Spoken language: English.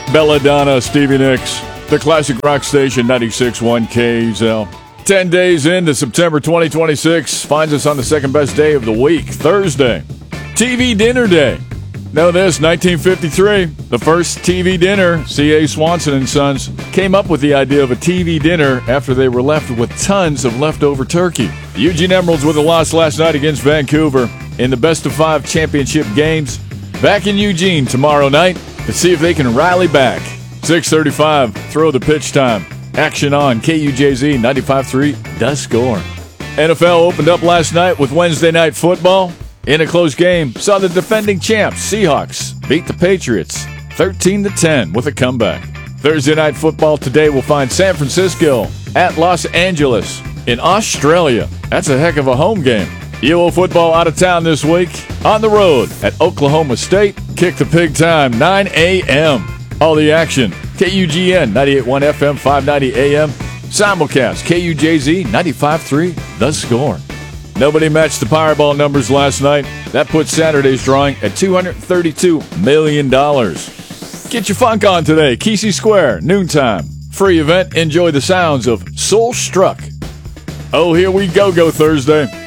Belladonna, Stevie Nicks, the classic rock station 96.1 KZL. 10 days into September 2026 finds us on the second best day of the week, Thursday. TV dinner day. Know this, 1953, the first TV dinner, C.A. Swanson and Sons, came up with the idea of a TV dinner after they were left with tons of leftover turkey. The Eugene Emeralds with a loss last night against Vancouver in the best-of-5 championship games. Back in Eugene tomorrow night to see if they can rally back. 6:35, throw the pitch time. Action on KUJZ 95.3, The Score. NFL opened up last night with Wednesday Night Football. In a close game, saw the defending champs, Seahawks, beat the Patriots 13-10 with a comeback. Thursday Night Football today will find San Francisco at Los Angeles in Australia. That's a heck of a home game. UO football out of town this week. On the road at Oklahoma State. Kick the pig time, 9 a.m. All the action, KUGN 98.1 FM, 590 AM. Simulcast, KUJZ 95.3, The Score. Nobody matched the Powerball numbers last night. That puts Saturday's drawing at $232 million. Get your funk on today. Kesey Square, noontime. Free event. Enjoy the sounds of Soul Struck. Oh, here we go Thursday.